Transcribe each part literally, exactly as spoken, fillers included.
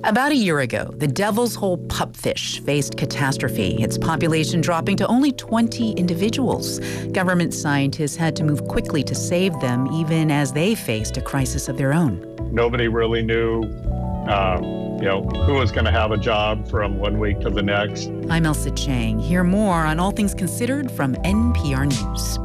About a year ago, the Devil's Hole pupfish faced catastrophe, its population dropping to only twenty individuals. Government scientists had to move quickly to save them, even as they faced a crisis of their own. Nobody really knew, um, you know, who was going to have a job from one week to the next. I'm Elsa Chang. Hear more on All Things Considered from N P R News.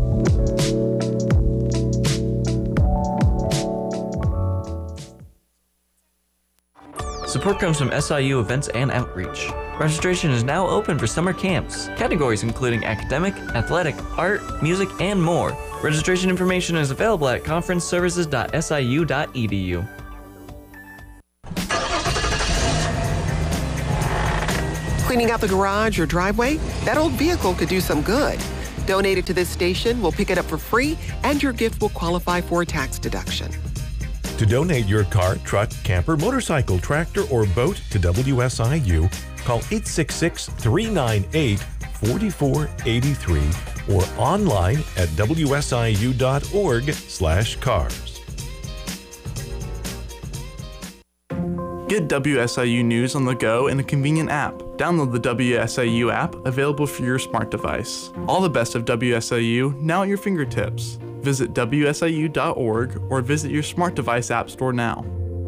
Support comes from S I U Events and Outreach. Registration is now open for summer camps, categories including academic, athletic, art, music, and more. Registration information is available at conference services dot s i u dot e d u. Cleaning out the garage or driveway? That old vehicle could do some good. Donate it to this station, we'll pick it up for free, and your gift will qualify for a tax deduction. To donate your car, truck, camper, motorcycle, tractor, or boat to W S I U, call eight six six, three nine eight, four four eight three or online at w s i u dot org slash cars. Get W S I U News on the go in a convenient app. Download the W S I U app, available for your smart device. All the best of W S I U now at your fingertips. Visit w s i u dot org or visit your smart device app store now.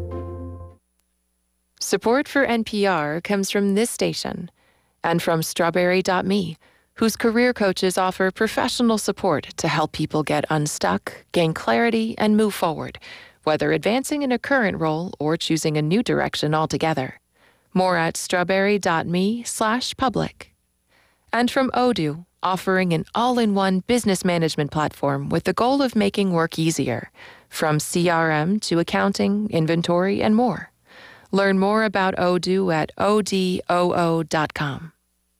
Support for N P R comes from this station and from strawberry dot me, whose career coaches offer professional support to help people get unstuck, gain clarity, and move forward, whether advancing in a current role or choosing a new direction altogether. More at strawberry dot me slash public. And from Odoo, offering an all-in-one business management platform with the goal of making work easier, from C R M to accounting, inventory, and more. Learn more about Odoo at o d o o dot com.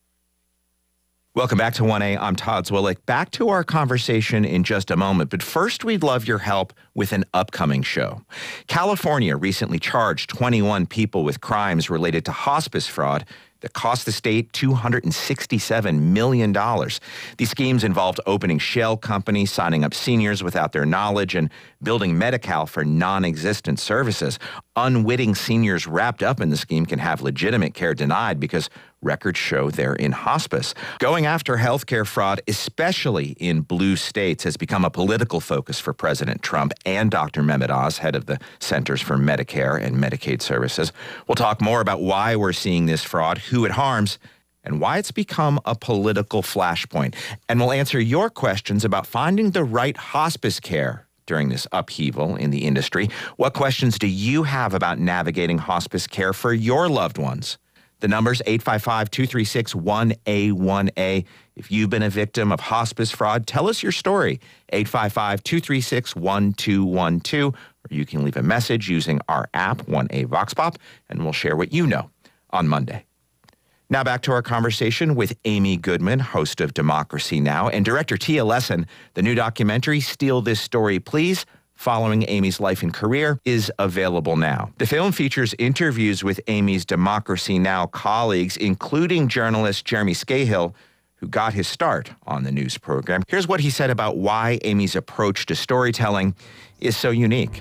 Welcome back to one A. I'm Todd Zwillich. Back to our conversation in just a moment, but first we'd love your help with an upcoming show. California recently charged twenty-one people with crimes related to hospice fraud that cost the state two hundred sixty-seven million dollars. These schemes involved opening shell companies, signing up seniors without their knowledge, and building Medi-Cal for non-existent services. Unwitting seniors wrapped up in the scheme can have legitimate care denied because records show they're in hospice. Going after healthcare fraud, especially in blue states, has become a political focus for President Trump and Doctor Mehmet Oz, head of the Centers for Medicare and Medicaid Services. We'll talk more about why we're seeing this fraud, who it harms, and why it's become a political flashpoint. And we'll answer your questions about finding the right hospice care during this upheaval in the industry. What questions do you have about navigating hospice care for your loved ones? The number's eight five five, two three six, one A one A. If you've been a victim of hospice fraud, tell us your story. eight five five, two three six, one two one two. Or you can leave a message using our app, one A Vox Pop, and we'll share what you know on Monday. Now back to our conversation with Amy Goodman, host of Democracy Now!, and director Tia Lessin. The new documentary, Steal This Story, Please, following Amy's life and career, is available now. The film features interviews with Amy's Democracy Now! Colleagues, including journalist Jeremy Scahill, who got his start on the news program. Here's what he said about why Amy's approach to storytelling is so unique.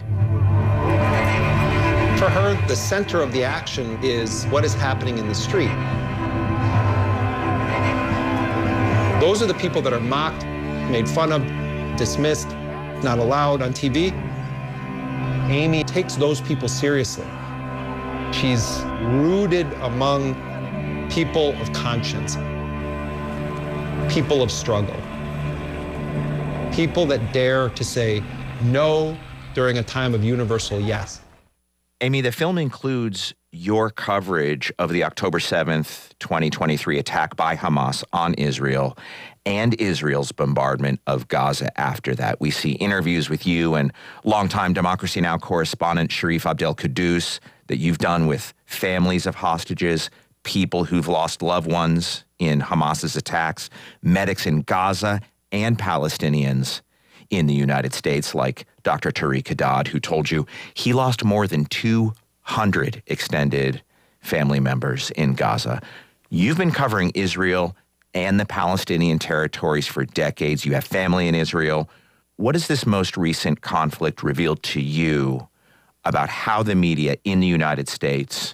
For her, the center of the action is what is happening in the street. Those are the people that are mocked, made fun of, dismissed, not allowed on T V. Amy takes those people seriously. She's rooted among people of conscience, people of struggle, people that dare to say no during a time of universal yes. Amy, the film includes your coverage of the October seventh, twenty twenty-three attack by Hamas on Israel and Israel's bombardment of Gaza after that. We see interviews with you and longtime Democracy Now! Correspondent Sharif Abdel-Quddus that you've done with families of hostages, people who've lost loved ones in Hamas's attacks, medics in Gaza, and Palestinians in the United States, like Doctor Tariq Haddad, who told you he lost more than two hundred extended family members in Gaza. You've been covering Israel and the Palestinian territories for decades. You have family in Israel. What has this most recent conflict revealed to you about how the media in the United States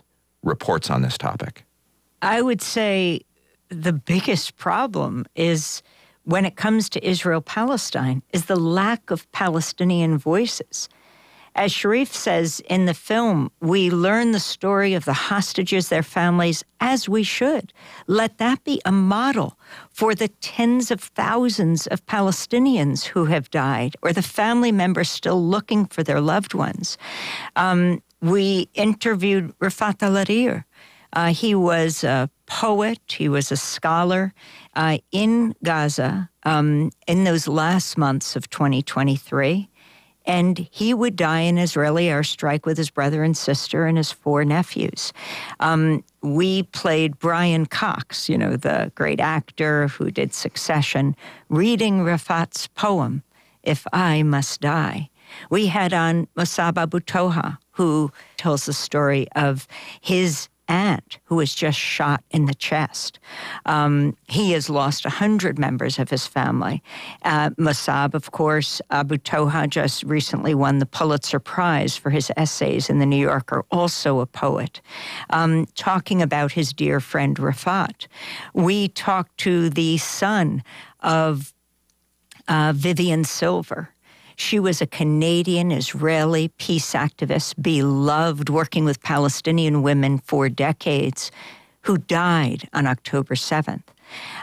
reports on this topic? I would say the biggest problem is when it comes to Israel-Palestine is the lack of Palestinian voices. As Sharif says in the film, we learn the story of the hostages, their families, as we should. Let that be a model for the tens of thousands of Palestinians who have died, or the family members still looking for their loved ones. Um, we interviewed Rafat Al-Harir. Uh, he was a poet, he was a scholar uh, in Gaza um, in those last months of twenty twenty-three. And he would die in Israeli airstrike with his brother and sister and his four nephews. Um, we played Brian Cox, you know, the great actor who did Succession, reading Rafat's poem, If I Must Die. We had on Mossab Abu Toha, who tells the story of his aunt who was just shot in the chest. Um, he has lost one hundred members of his family. Uh, Mossab, of course, Abu Toha just recently won the Pulitzer Prize for his essays in The New Yorker, also a poet, um, talking about his dear friend Rafat. We talked to the son of uh, Vivian Silver. She was a Canadian-Israeli peace activist, beloved, working with Palestinian women for decades, who died on October seventh,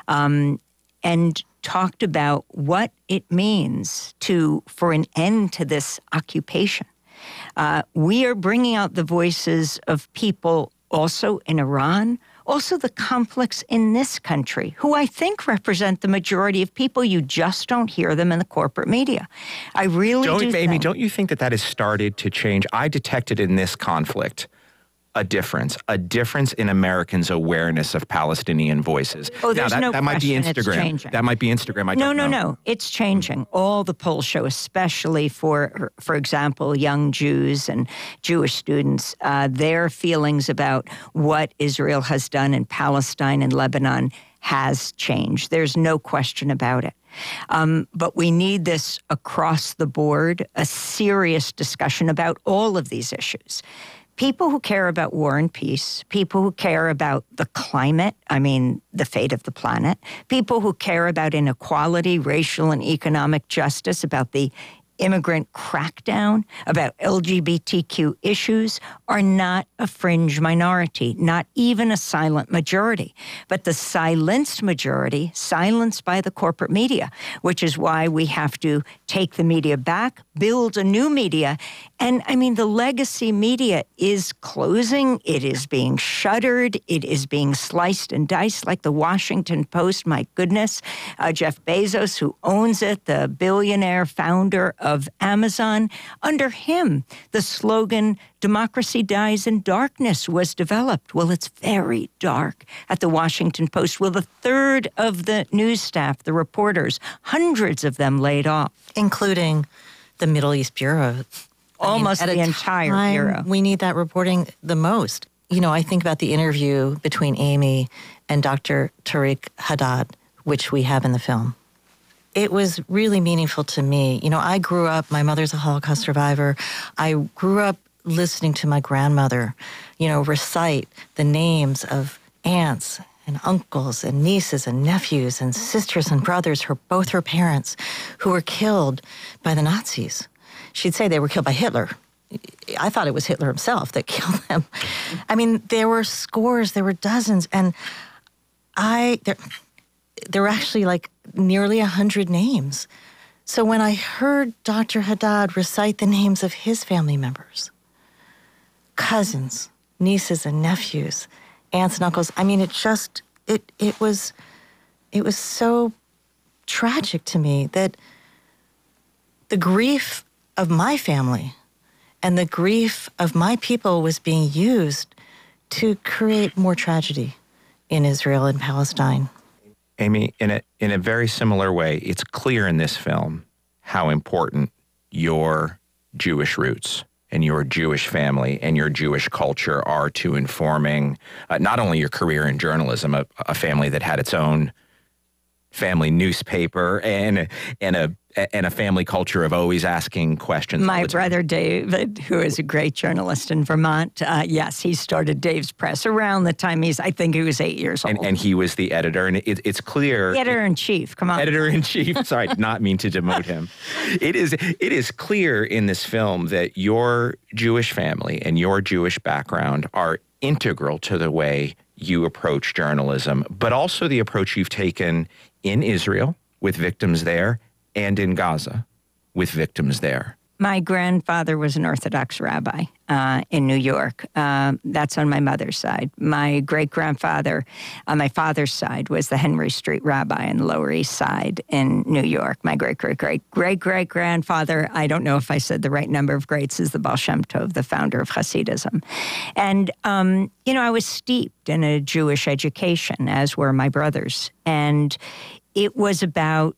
um, and talked about what it means to for an end to this occupation. Uh, we are bringing out the voices of people also in Iran, also the conflicts in this country, who I think represent the majority of people. You just don't hear them in the corporate media. I really don't, do Amy, think... don't you think that that has started to change? I detected in this conflict a difference, a difference in Americans' awareness of Palestinian voices. Oh, there's now, that, no that might be question it's Instagram. changing. That might be Instagram. I no, don't no, know. no. It's changing. All the polls show, especially for, for example, young Jews and Jewish students, uh, their feelings about what Israel has done in Palestine and Lebanon has changed. There's no question about it. Um, but we need this across the board, a serious discussion about all of these issues. People who care about war and peace, people who care about the climate, I mean, the fate of the planet, people who care about inequality, racial and economic justice, about the immigrant crackdown, about L G B T Q issues, are not a fringe minority, not even a silent majority, but the silenced majority, silenced by the corporate media, which is why we have to take the media back, build a new media. And I mean, the legacy media is closing, it is being shuttered, it is being sliced and diced, like the Washington Post, my goodness. Uh, Jeff Bezos, who owns it, the billionaire founder of Amazon, under him, the slogan, democracy dies in darkness, was developed. Well, it's very dark at the Washington Post. Well, the third of the news staff, the reporters, hundreds of them laid off. Including the Middle East Bureau. Almost I mean, the entire time, bureau. We need that reporting the most. You know, I think about the interview between Amy and Doctor Tariq Haddad, which we have in the film. It was really meaningful to me. You know, I grew up, my mother's a Holocaust survivor. I grew up listening to my grandmother, you know, recite the names of aunts and uncles and nieces and nephews and sisters and brothers, her both her parents, who were killed by the Nazis. She'd say they were killed by Hitler. I thought it was Hitler himself that killed them. I mean, there were scores, there were dozens, and I, there, there were actually like nearly a hundred names. So when I heard Doctor Haddad recite the names of his family members, cousins, nieces and nephews, aunts and uncles, I mean, it just, it, it was, it was so tragic to me that the grief of my family and the grief of my people was being used to create more tragedy in Israel and Palestine. Amy, in a, in a very similar way, it's clear in this film how important your Jewish roots and your Jewish family and your Jewish culture are to informing uh, not only your career in journalism, a, a family that had its own family newspaper and, and a and a family culture of always asking questions. My brother David, who is a great journalist in Vermont, uh, yes, he started Dave's Press around the time he's, I think he was eight years old. And, and he was the editor, and it, it's clear. Editor-in-chief, come on. Editor-in-chief, sorry, I did not mean to demote him. It is, it is clear in this film that your Jewish family and your Jewish background are integral to the way you approach journalism, but also the approach you've taken in Israel with victims there and in Gaza with victims there. My grandfather was an Orthodox rabbi uh, in New York. Uh, that's on my mother's side. My great-grandfather on my father's side was the Henry Street rabbi in the Lower East Side in New York. My great-great-great-great-great-grandfather, I don't know if I said the right number of greats, is the Baal Shem Tov, the founder of Hasidism. And, um, you know, I was steeped in a Jewish education, as were my brothers. And it was about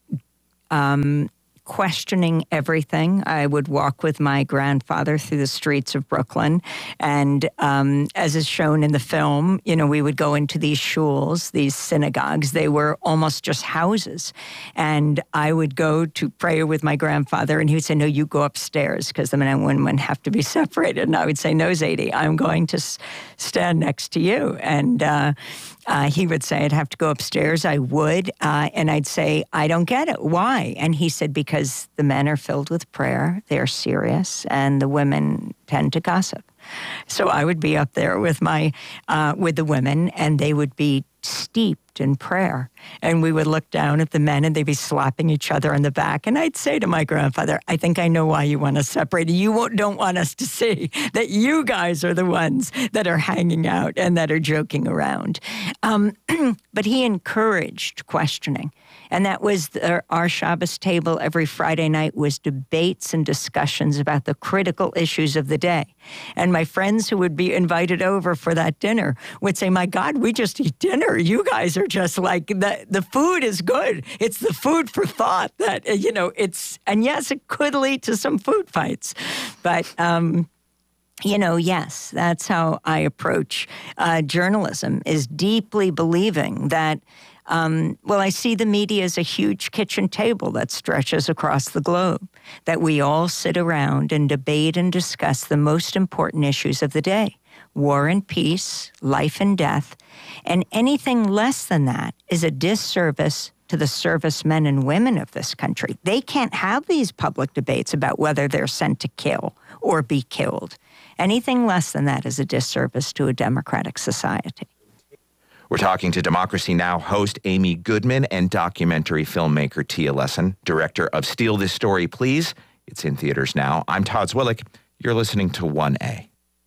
Um, questioning everything. I would walk with my grandfather through the streets of Brooklyn. And um, as is shown in the film, you know, we would go into these shuls, these synagogues. They were almost just houses. And I would go to prayer with my grandfather, and he would say, no, you go upstairs, because the men and women have to be separated. And I would say, no, Zadie, I'm going to s- stand next to you. And uh, uh, he would say I'd have to go upstairs. I would. Uh, and I'd say, I don't get it. Why? And he said, because Because the men are filled with prayer, they're serious, and the women tend to gossip. So I would be up there with my, uh, with the women, and they would be steeped in prayer. And we would look down at the men, and they'd be slapping each other on the back. And I'd say to my grandfather, I think I know why you want us separated. You won't, don't want us to see that you guys are the ones that are hanging out and that are joking around. Um, but he encouraged questioning. And that was the, our Shabbos table every Friday night was debates and discussions about the critical issues of the day. And my friends who would be invited over for that dinner would say, my God, we just eat dinner. You guys are just like, the, the food is good. It's the food for thought that, you know, it's, and yes, it could lead to some food fights. But, um, you know, yes, that's how I approach uh, journalism, is deeply believing that Um, well, I see the media as a huge kitchen table that stretches across the globe, that we all sit around and debate and discuss the most important issues of the day, war and peace, life and death, and anything less than that is a disservice to the servicemen and women of this country. They can't have these public debates about whether they're sent to kill or be killed. Anything less than that is a disservice to a democratic society. We're talking to Democracy Now! Host Amy Goodman and documentary filmmaker Tia Lessin, director of Steal This Story, Please. It's in theaters now. I'm Todd Zwillich. You're listening to one A.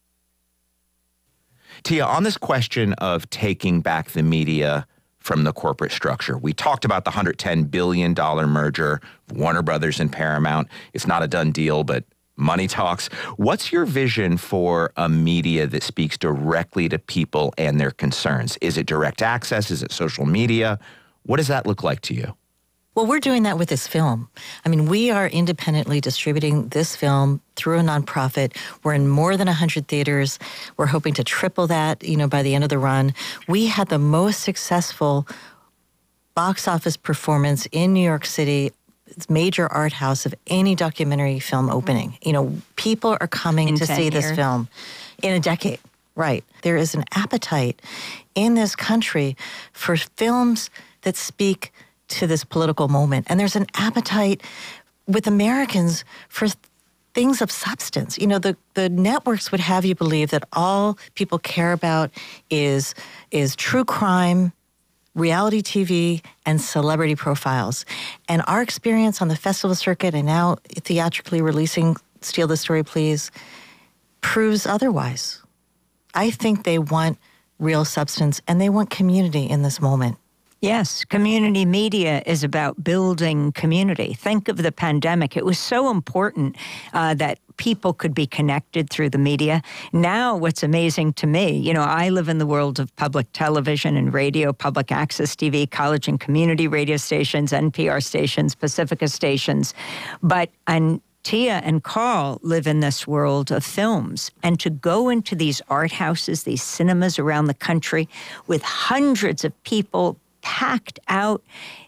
Tia, on this question of taking back the media from the corporate structure, we talked about the one hundred ten billion dollars merger of Warner Brothers and Paramount. It's not a done deal, but money talks. What's your vision for a media that speaks directly to people and their concerns? Is it direct access? Is it social media? What does that look like to you? Well, we're doing that with this film. I mean, we are independently distributing this film through a nonprofit. We're in more than one hundred theaters. We're hoping to triple that, you know, by the end of the run. We had the most successful box office performance in New York City, major art house, of any documentary film opening. You know, people are coming In to see years. this film in a decade. Right. There is an appetite in this country for films that speak to this political moment. And there's an appetite with Americans for things of substance. You know, the, the networks would have you believe that all people care about is, is true crime, reality T V, and celebrity profiles. And our experience on the festival circuit and now theatrically releasing Steal This Story, Please proves otherwise. I think they want real substance and they want community in this moment. Yes, community media is about building community. Think of the pandemic. It was so important uh, that people could be connected through the media. Now, what's amazing to me, you know, I live in the world of public television and radio, public access T V, college and community radio stations, N P R stations, Pacifica stations. But, and Tia and Carl live in this world of films. And to go into these art houses, these cinemas around the country with hundreds of people packed out,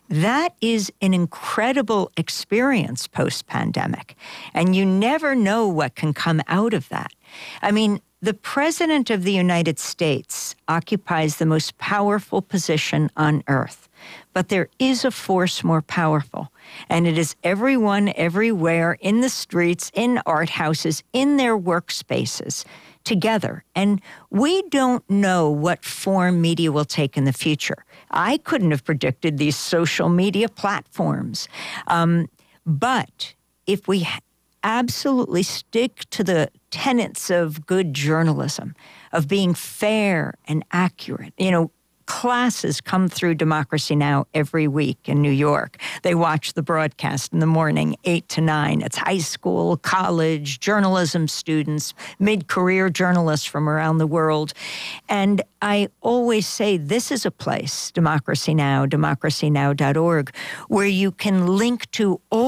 that is an incredible experience post-pandemic. And you never know what can come out of that. I mean, the President of the United States occupies the most powerful position on earth. But there is a force more powerful, and it is everyone everywhere in the streets, in art houses, in their workspaces, together. And we don't know what form media will take in the future. I couldn't have predicted these social media platforms. Um, but if we absolutely stick to the tenets of good journalism, of being fair and accurate, you know, classes come through Democracy Now! Every week in New York. They watch the broadcast in the morning, eight to nine. It's high school, college, journalism students, mid-career journalists from around the world. And I always say this is a place, Democracy Now!, democracy now dot org, where you can link to all